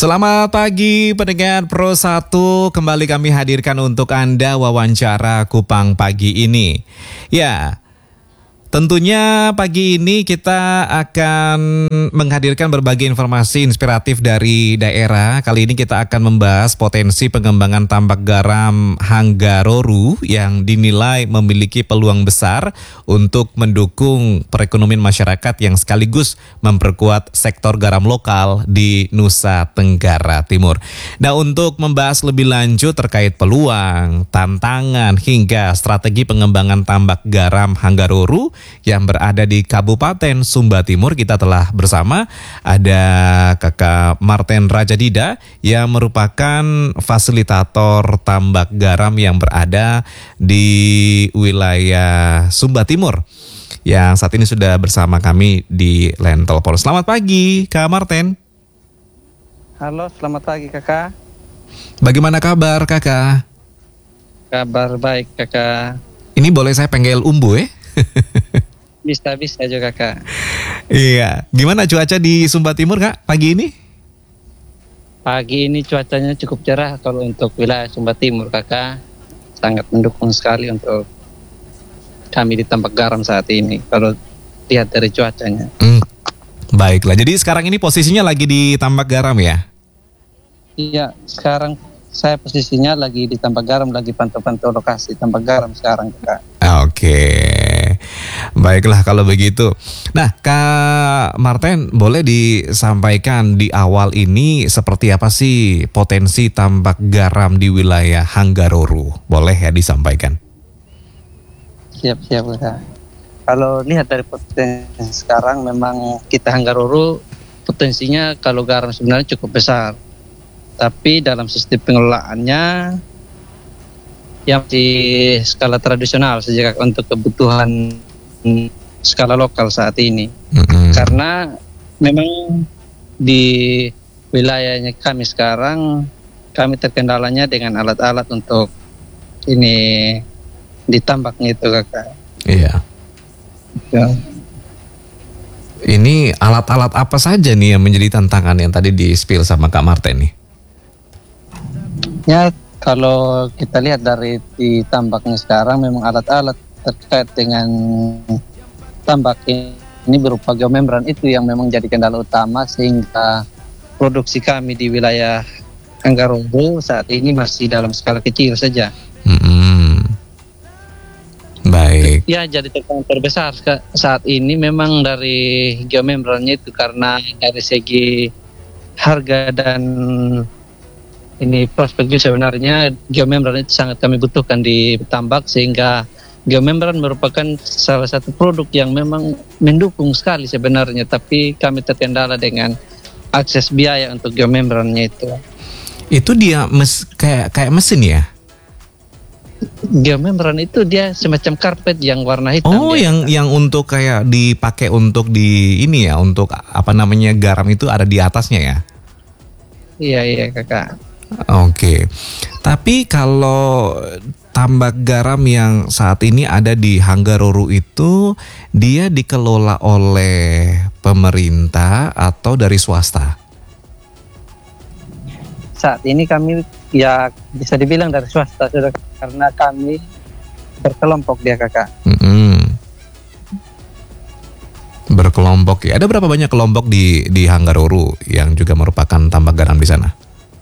Selamat pagi pendengar Pro 1, kembali kami hadirkan untuk Anda wawancara Kupang pagi ini. Ya, tentunya pagi ini kita akan menghadirkan berbagai informasi inspiratif dari daerah. Kali ini kita akan membahas potensi pengembangan tambak garam Hanggaroru yang dinilai memiliki peluang besar untuk mendukung perekonomian masyarakat yang sekaligus memperkuat sektor garam lokal di Nusa Tenggara Timur. Nah, untuk membahas lebih lanjut terkait peluang, tantangan, hingga strategi pengembangan tambak garam Hanggaroru yang berada di Kabupaten Sumba Timur, kita telah bersama ada Kakak Marten Rajadida yang merupakan fasilitator tambak garam yang berada di wilayah Sumba Timur yang saat ini sudah bersama kami di line telepon. Selamat pagi Kak Marten. Halo, selamat pagi kakak. Bagaimana kabar kakak? Kabar baik kakak. Ini boleh saya panggil Umbu ya? Bisa juga kakak. Iya, gimana cuaca di Sumba Timur kak pagi ini? Pagi ini cuacanya cukup cerah kalau untuk wilayah Sumba Timur kakak. Sangat mendukung sekali untuk kami di tambak garam saat ini kalau lihat dari cuacanya. Baiklah, jadi sekarang ini posisinya lagi di tambak garam ya? Iya, sekarang saya posisinya lagi di tambak garam, lagi pantau-pantau lokasi tambak garam sekarang kakak. Oke, baiklah kalau begitu. Nah, Kak Marten, boleh disampaikan di awal ini seperti apa sih potensi tambak garam di wilayah Hanggaroru? Boleh ya disampaikan? Siap kakak. Kalau lihat dari potensi sekarang, memang kita Hanggaroru potensinya kalau garam sebenarnya cukup besar. Tapi dalam sistem pengelolaannya yang di skala tradisional saja untuk kebutuhan skala lokal saat ini. Karena memang di wilayahnya kami sekarang, kami terkendalanya dengan alat-alat untuk ini ditambaknya itu kakak. Iya. Ya. Ini alat-alat apa saja nih yang menjadi tantangan yang tadi di-spill sama Kak Marten nih? Ya, kalau kita lihat dari di tambaknya sekarang, memang alat-alat terkait dengan tambak ini berupa geomembran itu yang memang jadi kendala utama, sehingga produksi kami di wilayah Hanggaroru saat ini masih dalam skala kecil saja. Baik. Ya, jadi tantangan terbesar saat ini memang dari geomembrannya itu, karena dari segi harga dan ini prospeknya sebenarnya geomembran itu sangat kami butuhkan di tambak, sehingga geomembran merupakan salah satu produk yang memang mendukung sekali sebenarnya, tapi kami terkendala dengan akses biaya untuk geomembrannya itu. Itu dia kayak mesin ya? Geomembran itu dia semacam karpet yang warna hitam. Oh, yang untuk kayak dipakai untuk di ini ya, untuk apa namanya garam itu ada di atasnya ya? Iya kakak. Oke. Tapi kalau tambak garam yang saat ini ada di Hanggaroru itu dia dikelola oleh pemerintah atau dari swasta? Saat ini kami ya bisa dibilang dari swasta sudah, karena kami berkelompok dia kakak. Berkelompok ya. Ada berapa banyak kelompok di Hanggaroru yang juga merupakan tambak garam di sana?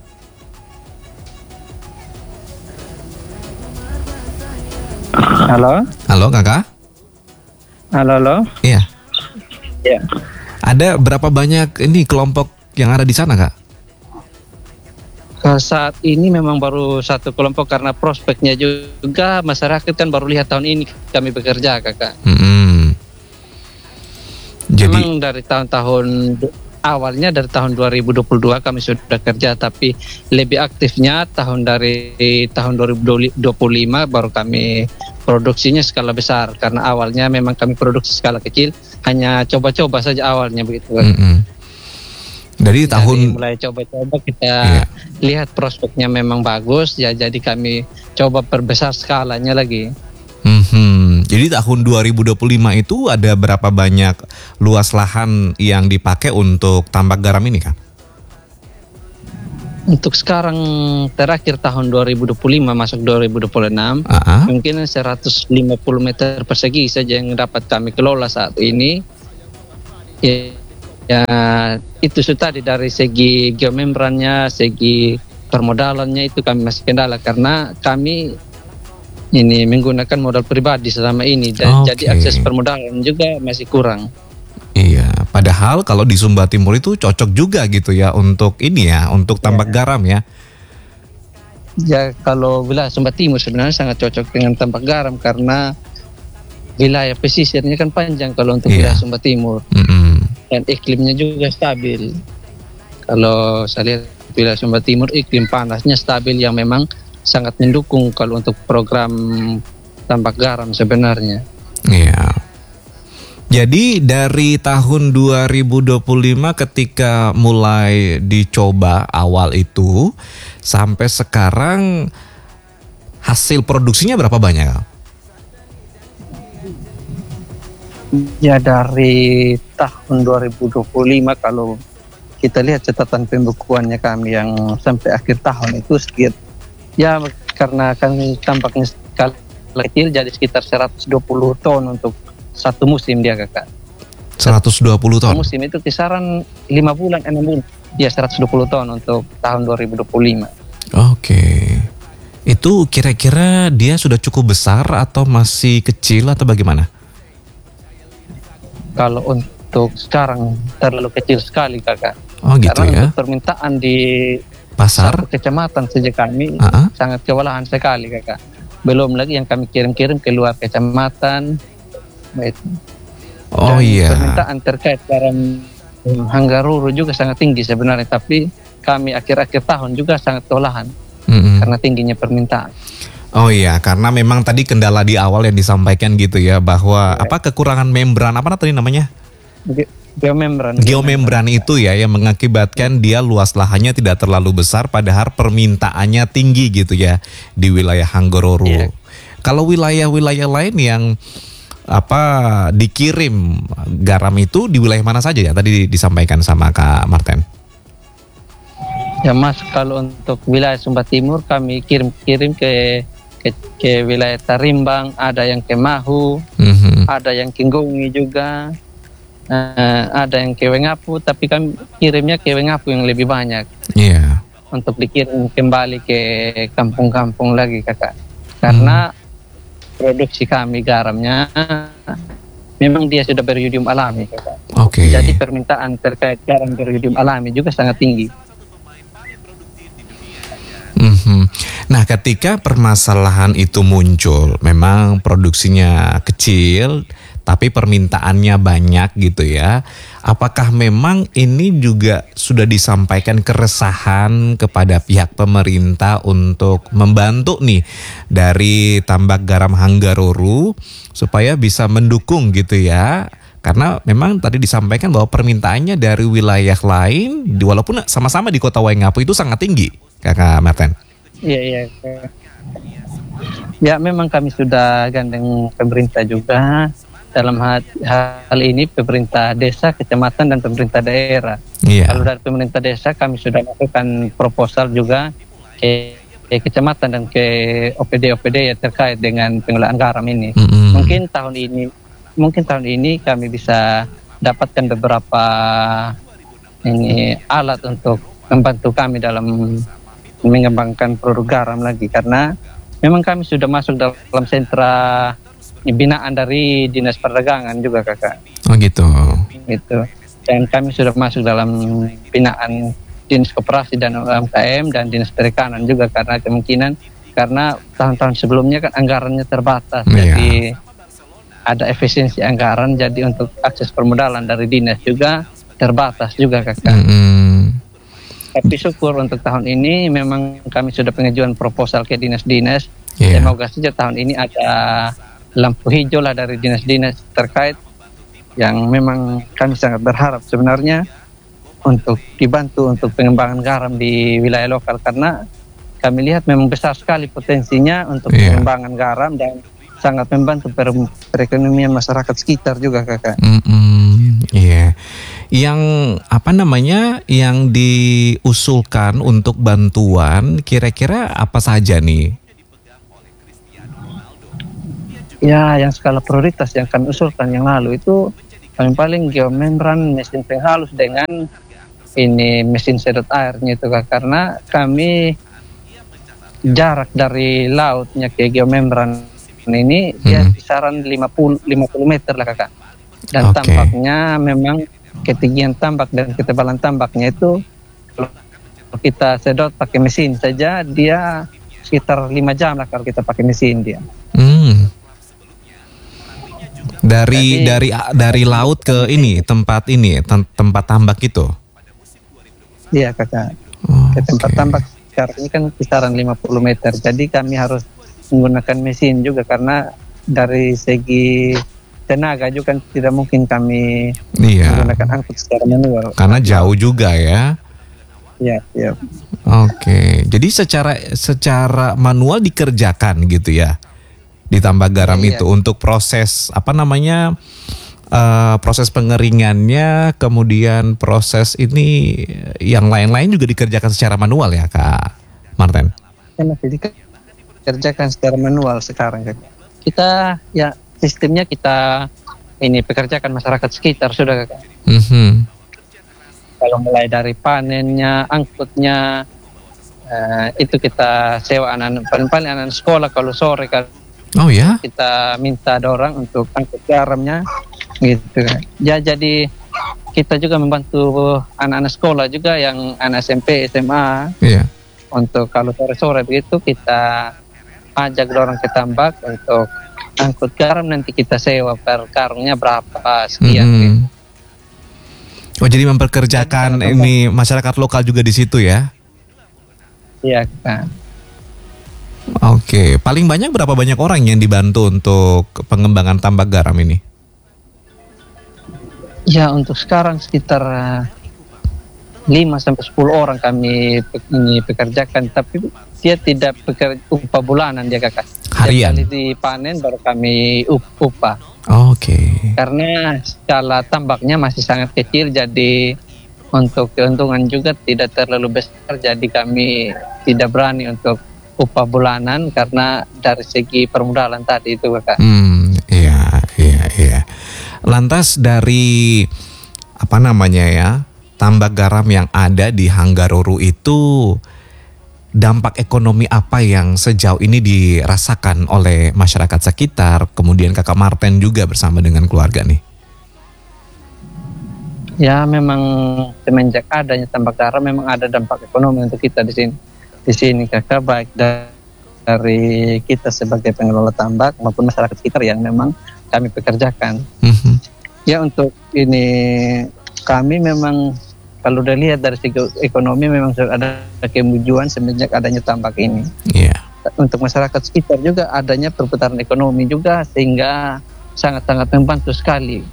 Halo kakak. Halo. Iya. Ya. Ada berapa banyak ini kelompok yang ada di sana kak? Saat ini memang baru satu kelompok, karena prospeknya juga masyarakat kan baru lihat tahun ini kami bekerja kakak. Jadi memang dari tahun-tahun awalnya dari tahun 2022 kami sudah kerja, tapi lebih aktifnya tahun 2025 baru kami produksinya skala besar, karena awalnya memang kami produksi skala kecil, hanya coba-coba saja awalnya begitu. Dari tahun mulai coba-coba kita lihat prospeknya memang bagus ya, jadi kami coba perbesar skalanya lagi. Jadi tahun 2025 itu ada berapa banyak luas lahan yang dipakai untuk tambak garam ini, Kang? Untuk sekarang terakhir tahun 2025 masuk 2026, mungkin 150 meter persegi saja yang dapat kami kelola saat ini. Ya, itu sudah dari segi geomembrannya, segi permodalannya itu kami masih kendala karena kami ini menggunakan modal pribadi selama ini dan jadi akses permodalan juga masih kurang. Iya, padahal kalau di Sumba Timur itu cocok juga gitu ya untuk ini ya, untuk tambak garam ya. Ya, kalau wilayah Sumba Timur sebenarnya sangat cocok dengan tambak garam karena wilayah pesisirnya kan panjang kalau untuk wilayah Sumba Timur. Dan iklimnya juga stabil. Kalau saya lihat wilayah Sumba Timur iklim panasnya stabil yang memang sangat mendukung kalau untuk program tambak garam sebenarnya. Iya. Jadi dari tahun 2025 ketika mulai dicoba awal itu sampai sekarang hasil produksinya berapa banyak? Ya, dari tahun 2025 kalau kita lihat catatan pembukuannya kami yang sampai akhir tahun itu sekitar, ya karena kan tampaknya skala kecil jadi sekitar 120 ton untuk satu musim dia kakak. 120 ton? Musim itu kisaran 5 bulan, 6 bulan. Ya 120 ton untuk tahun 2025. Oke. Itu kira-kira dia sudah cukup besar atau masih kecil atau bagaimana? Kalau untuk sekarang terlalu kecil sekali kakak. Oh gitu. Karena ya. Untuk permintaan di pasar kecamatan saja kami sangat kewalahan sekali kakak. Belum lagi yang kami kirim-kirim ke luar kecamatan. Permintaan terkait garam Hanggaruru juga sangat tinggi sebenarnya, tapi kami akhir-akhir tahun juga sangat kewalahan karena tingginya permintaan. Oh iya, karena memang tadi kendala di awal yang disampaikan gitu ya, bahwa kekurangan membran apa tadi namanya? Geomembran itu ya yang mengakibatkan dia luas lahannya tidak terlalu besar padahal permintaannya tinggi gitu ya di wilayah Hanggaruru. Kalau wilayah-wilayah lain yang dikirim garam itu di wilayah mana saja ya tadi disampaikan sama Kak Marten? Ya Mas, kalau untuk wilayah Sumba Timur kami kirim ke wilayah Tarimbang, ada yang ke Mahu, ada yang ke Nggongi juga, ada yang ke Wengapu, tapi kami kirimnya ke Wengapu yang lebih banyak. Untuk dikirim kembali ke kampung-kampung lagi kakak, karena produksi kami garamnya memang dia sudah beriodium alami kakak. Jadi permintaan terkait garam beriodium alami juga sangat tinggi. Nah, ketika permasalahan itu muncul, memang produksinya kecil tapi permintaannya banyak gitu ya. Apakah memang ini juga sudah disampaikan keresahan kepada pihak pemerintah untuk membantu nih dari tambak garam Hanggaruru supaya bisa mendukung gitu ya? Karena memang tadi disampaikan bahwa permintaannya dari wilayah lain, walaupun sama-sama di kota Waingapu itu sangat tinggi, Kakak Marten. Iya. Ya memang kami sudah gandeng pemerintah juga. Dalam hal ini pemerintah desa, kecamatan, dan pemerintah daerah. Kalau dari pemerintah desa kami sudah melakukan proposal juga ke kecamatan dan ke OPD-OPD yang terkait dengan pengelolaan garam ini. Mungkin tahun ini kami bisa dapatkan beberapa alat untuk membantu kami dalam mengembangkan produk garam lagi, karena memang kami sudah masuk dalam sentra binaan dari Dinas Perdagangan juga kakak. Oh gitu. Dan kami sudah masuk dalam binaan Dinas Koperasi dan UMKM dan Dinas Perikanan juga, karena kemungkinan karena tahun-tahun sebelumnya kan anggarannya terbatas, jadi ada efisiensi anggaran, jadi untuk akses permodalan dari dinas juga terbatas juga kakak. Tapi syukur untuk tahun ini memang kami sudah pengajuan proposal ke dinas-dinas. Semoga saja tahun ini ada lampu hijau lah dari dinas-dinas terkait, yang memang kami sangat berharap sebenarnya untuk dibantu untuk pengembangan garam di wilayah lokal, karena kami lihat memang besar sekali potensinya untuk pengembangan garam dan sangat membantu perekonomian masyarakat sekitar juga kakak. Yang yang diusulkan untuk bantuan kira-kira apa saja nih? Ya, yang skala prioritas yang kami usulkan yang lalu itu paling geomembran, mesin penghalus dengan ini mesin sedot airnya itu Kak. Karena kami jarak dari lautnya ke geomembran ini dia kisaran 50 meter lah Kakak. Dan tampaknya memang ketinggian tambak dan ketebalan tambaknya itu kalau kita sedot pakai mesin saja dia sekitar 5 jam lah kalau kita pakai mesin dia. Dari laut ke tempat tambak itu. Iya Kakak. Ke tempat tambak sekarang ini kan kisaran 50 meter. Jadi kami harus menggunakan mesin juga karena dari segi tenaga juga kan tidak mungkin kami menggunakan angkut secara manual. Karena jauh juga ya. Iya. Oke. Jadi secara manual dikerjakan gitu ya. Ditambah garam itu untuk proses proses pengeringannya, kemudian proses ini yang lain-lain juga dikerjakan secara manual ya Kak Martin? Masih dikerjakan secara manual sekarang Kak. Kita ya sistemnya kita ini pekerjakan masyarakat sekitar sudah Kak. Kalau mulai dari panennya, angkutnya, itu kita sewa paling anak sekolah kalau sore kan. Oh ya? Kita minta ada orang untuk angkut garamnya, gitu kan. Ya jadi kita juga membantu anak-anak sekolah juga yang anak SMP, SMA. Iya. Untuk kalau sore-sore begitu kita ajak orang ke tambak untuk angkut garam, nanti kita sewa per karungnya berapa sekian. Gitu. Oh jadi memperkerjakan ini masyarakat lokal juga di situ ya? Iya Kak. Oke, paling berapa banyak orang yang dibantu untuk pengembangan tambak garam ini? Ya untuk sekarang sekitar 5-10 orang kami ini pekerjakan, tapi dia tidak bekerja upah bulanan dia Kakak. Harian? Kali dipanen baru kami upah. Oke. Karena skala tambaknya masih sangat kecil, jadi untuk keuntungan juga tidak terlalu besar, jadi kami tidak berani untuk upah bulanan karena dari segi permodalan tadi itu Kakak. Iya. Lantas dari tambak garam yang ada di Hanggaroru itu dampak ekonomi apa yang sejauh ini dirasakan oleh masyarakat sekitar, kemudian Kakak Martin juga bersama dengan keluarga nih? Ya memang semenjak adanya tambak garam memang ada dampak ekonomi untuk kita di sini. Di sini Kakak, baik dari kita sebagai pengelola tambak maupun masyarakat sekitar yang memang kami pekerjakan. Ya untuk ini kami memang kalau udah lihat dari segi ekonomi memang sudah ada kemajuan semenjak adanya tambak ini. Untuk masyarakat sekitar juga adanya perputaran ekonomi juga sehingga sangat-sangat membantu sekali.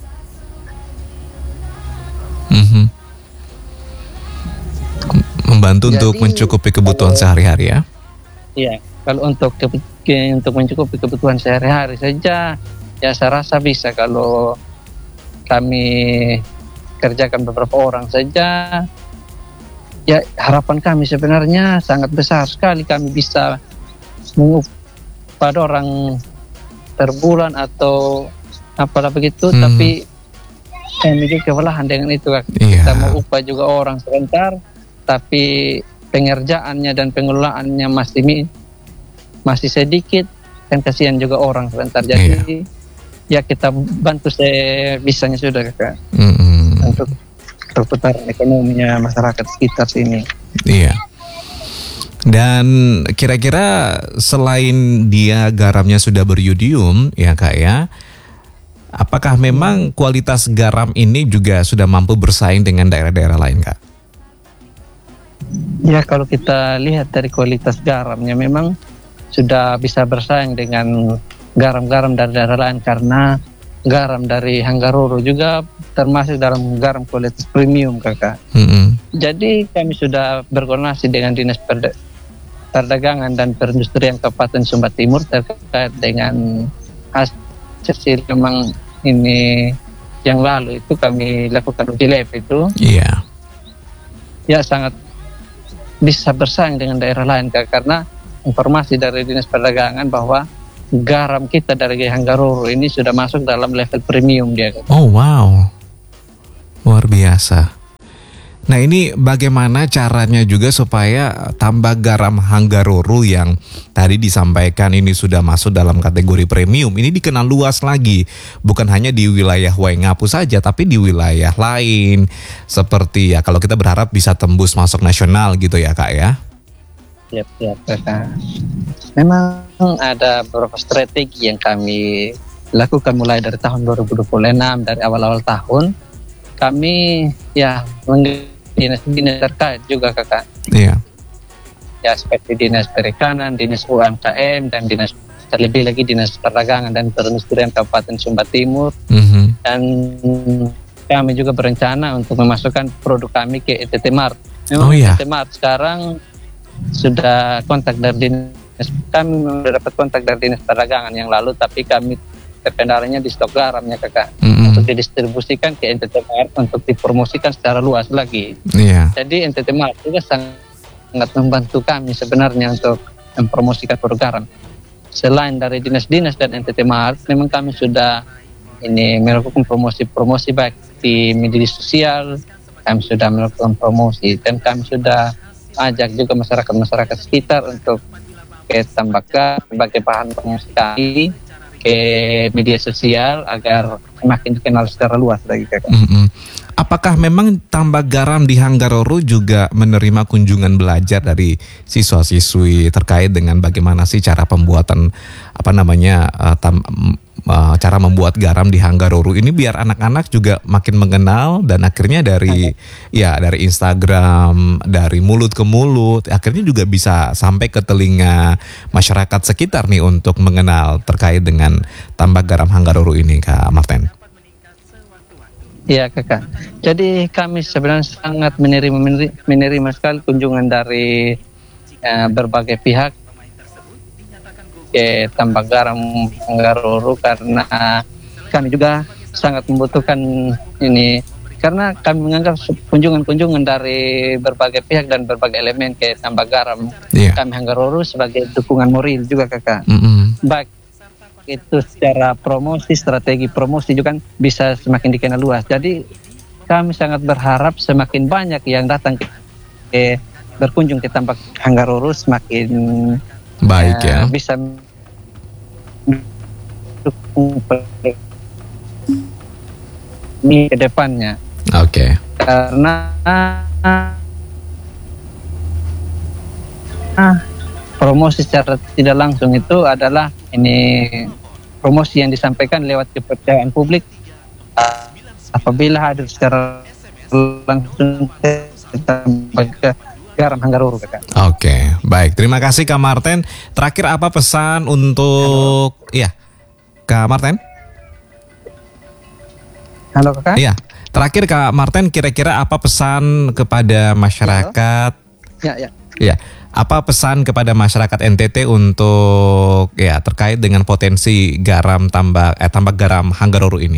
Membantu untuk mencukupi kebutuhan sehari-hari ya? Iya, kalau untuk mencukupi kebutuhan sehari-hari saja ya saya rasa bisa kalau kami kerjakan beberapa orang saja. Ya harapan kami sebenarnya sangat besar sekali, kami bisa mengupah orang per bulan atau apalah begitu, tapi kami juga kewalahan dengan itu. Kita mau upah juga orang sebentar, tapi pengerjaannya dan pengelolaannya masih sedikit, kan kasihan juga orang sebentar. Jadi ya kita bantu sebisanya sudah Kakak untuk perputaran ekonominya masyarakat sekitar sini. Iya. Dan kira-kira selain dia garamnya sudah beriodium ya Kak ya, apakah memang kualitas garam ini juga sudah mampu bersaing dengan daerah-daerah lain Kak? Ya kalau kita lihat dari kualitas garamnya memang sudah bisa bersaing dengan garam-garam dari daerah lain, karena garam dari Hanggaroru juga termasuk dalam garam kualitas premium Kakak. Jadi kami sudah berkoordinasi dengan Dinas Perdagangan dan Perindustrian Kabupaten Sumba Timur terkait dengan hasil memang ini yang lalu itu kami lakukan uji lab itu, Iya. ya sangat bisa bersaing dengan daerah lain Kak, karena informasi dari Dinas Perdagangan bahwa garam kita dari Hanggaroro ini sudah masuk dalam level premium dia Kak. Oh wow, luar biasa. Nah ini bagaimana caranya juga supaya tambak garam Hanggaroro yang tadi disampaikan ini sudah masuk dalam kategori premium, ini dikenal luas lagi, bukan hanya di wilayah Waingapu saja, tapi di wilayah lain, seperti ya kalau kita berharap bisa tembus masuk nasional gitu ya Kak ya. Siap Kak. Memang ada beberapa strategi yang kami lakukan mulai dari tahun 2026, dari awal-awal tahun kami ya dinas terkait juga Kakak. Iya. Ya seperti Dinas Perikanan, Dinas UMKM, dan terlebih lagi Dinas Perdagangan dan Perindustrian Kabupaten Sumba Timur. Dan kami juga berencana untuk memasukkan produk kami ke NTT Mart. Memang NTT Mart sekarang sudah kontak dari dinas, kami mendapat kontak dari Dinas Perdagangan yang lalu, tapi kami terkendalanya di stok garamnya Kakak, untuk didistribusikan ke NTT Mart untuk dipromosikan secara luas lagi. Jadi NTT Mart juga sangat membantu kami sebenarnya untuk mempromosikan produk garam. Selain dari dinas-dinas dan NTT Mart, memang kami sudah melakukan promosi baik di media sosial, kami sudah melakukan promosi, dan kami sudah ajak juga masyarakat sekitar untuk ke tambak garam sebagai bahan promosi kami ke media sosial agar semakin dikenal secara luas lagi Kakak. Apakah memang tambak garam di Hanggaroro juga menerima kunjungan belajar dari siswa-siswi terkait dengan bagaimana sih cara pembuatan cara membuat garam di Hanggaroro ini biar anak-anak juga makin mengenal, dan akhirnya dari Instagram, dari mulut ke mulut, akhirnya juga bisa sampai ke telinga masyarakat sekitar nih untuk mengenal terkait dengan tambak garam Hanggaroro ini Kak Marten. Iya Kakak. Jadi kami sebenarnya sangat menerima sekali kunjungan dari berbagai pihak ke tambak garam Hanggaroro, karena kami juga sangat membutuhkan ini, karena kami menganggap kunjungan dari berbagai pihak dan berbagai elemen ke tambak garam kami Hanggaroro sebagai dukungan moral juga Kakak. Baik itu secara promosi, strategi promosi juga kan bisa semakin dikenal luas. Jadi kami sangat berharap semakin banyak yang datang ke berkunjung ke tambak Hanggaroro, semakin baik bisa ini ke depannya. Karena promosi secara tidak langsung itu adalah promosi yang disampaikan lewat kepercayaan publik apabila hadir secara langsung tambak garam Hanggaroro Kakak. Baik, terima kasih Kak Marten. Terakhir apa pesan untuk Kak Marten? Halo Kakak. Iya, terakhir Kak Marten, kira-kira apa pesan kepada masyarakat? Ya. Apa pesan kepada masyarakat NTT untuk terkait dengan potensi garam tambak garam Hanggaroro ini?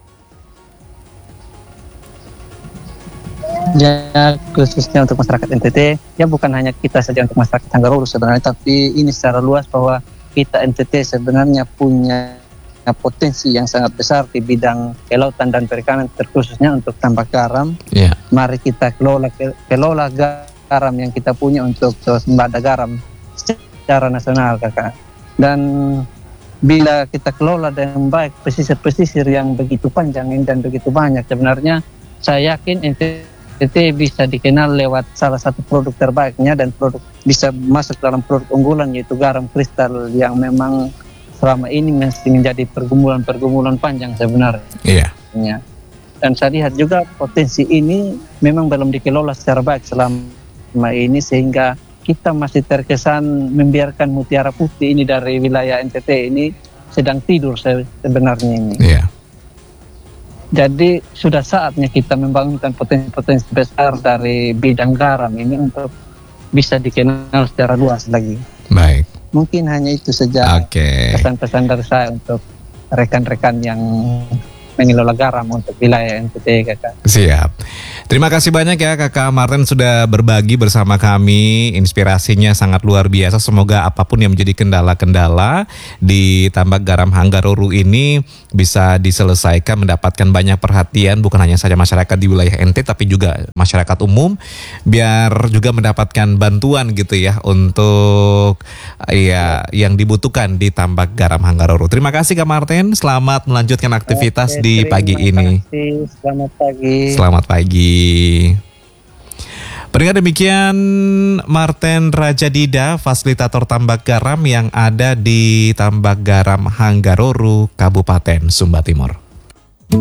Ya, khususnya untuk masyarakat NTT, ya bukan hanya kita saja untuk masyarakat Hanggaroro sebenarnya, tapi ini secara luas bahwa kita NTT sebenarnya punya potensi yang sangat besar di bidang kelautan dan perikanan, terkhususnya untuk tambak garam. Mari kita kelola garam yang kita punya untuk swasembada garam secara nasional Kakak. Dan bila kita kelola dengan baik pesisir-pesisir yang begitu panjang dan begitu banyak, sebenarnya saya yakin NTT bisa dikenal lewat salah satu produk terbaiknya, dan produk bisa masuk dalam produk unggulan yaitu garam kristal yang memang selama ini masih menjadi pergumulan panjang sebenarnya. Dan saya lihat juga potensi ini memang belum dikelola secara baik selama ini, sehingga kita masih terkesan membiarkan mutiara putih ini dari wilayah NTT ini sedang tidur sebenarnya ini. Jadi sudah saatnya kita membangunkan potensi besar dari bidang garam ini untuk bisa dikenal secara luas lagi. Baik. Mungkin hanya itu saja pesan-pesan dari saya untuk rekan-rekan yang mengelola garam untuk wilayah NTT, Kakak. Siap. Terima kasih banyak ya Kakak Martin sudah berbagi bersama kami. Inspirasinya sangat luar biasa. Semoga apapun yang menjadi kendala-kendala di tambak garam Hanggaroru ini bisa diselesaikan, mendapatkan banyak perhatian bukan hanya saja masyarakat di wilayah NTT tapi juga masyarakat umum, biar juga mendapatkan bantuan gitu ya untuk ya yang dibutuhkan di tambak garam Hanggaroru. Terima kasih Kak Martin. Selamat melanjutkan aktivitas di pagi ini. Selamat pagi. Selamat pagi. Pendengar, demikian Martin Rajadida, fasilitator tambak garam yang ada di tambak garam Hanggaroru, Kabupaten Sumba Timur.